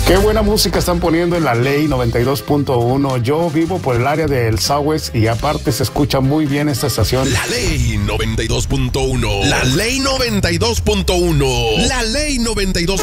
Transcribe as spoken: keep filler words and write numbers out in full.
Qué buena música están poniendo en la Ley noventa y dos punto uno. Yo vivo por el área del Southwest y aparte se escucha muy bien esta estación. La Ley noventa y dos punto uno. La Ley noventa y dos punto uno. La Ley noventa y dos.